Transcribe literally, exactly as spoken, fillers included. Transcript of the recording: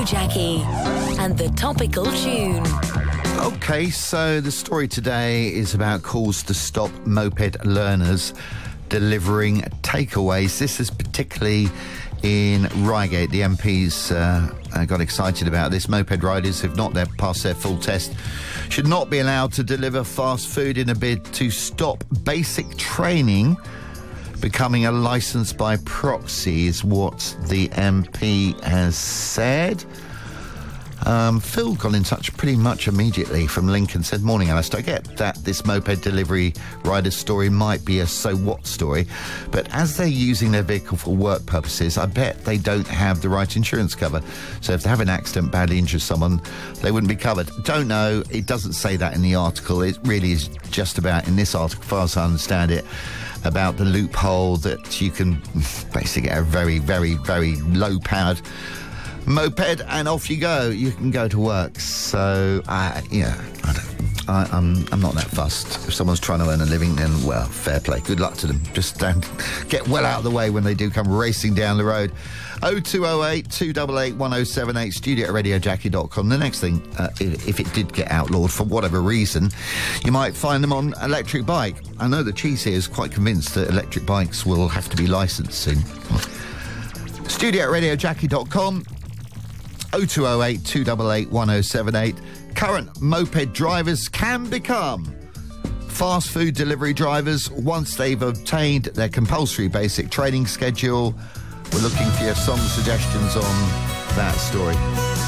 Jackie and the topical tune. OK, so the story today is about calls to stop moped learners delivering takeaways. This is particularly in Reigate. The M Ps uh, got excited about this. Moped riders who've not passed their full test should not be allowed to deliver fast food in a bid to stop basic training becoming a licence by proxy, is what the M P has said. Um, Phil got in touch pretty much immediately from Lincoln, said, "Morning, Alistair. I get that this moped delivery rider's story might be a so what story, but as they're using their vehicle for work purposes, I bet they don't have the right insurance cover. So if they have an accident, badly injure someone, they wouldn't be covered." Don't know. It doesn't say that in the article. It really is just about, in this article, as far as I understand it, about the loophole that you can basically get a very, very, very low-powered moped and off you go. You can go to work. So, I, yeah, I don't, I, I'm, I'm not that fussed. If someone's trying to earn a living, then, well, fair play. Good luck to them. Just stand, get well out of the way when they do come racing down the road. oh two oh eight, two eight eight, one oh seven eight, studio at radio jackie dot com. The next thing, uh, if, if it did get outlawed for whatever reason, you might find them on electric bike. I know the Cheese here is quite convinced that electric bikes will have to be licensed soon. studio at radio jackie dot com. oh two oh eight, two eight eight, one oh seven eight. Current moped drivers can become fast food delivery drivers once they've obtained their compulsory basic training schedule. We're looking for your song suggestions on that story.